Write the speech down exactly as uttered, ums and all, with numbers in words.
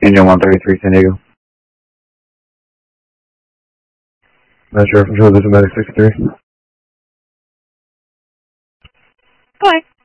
Union one thirty-three, San Diego. Metro Control, this is Medic sixty-three. Hi.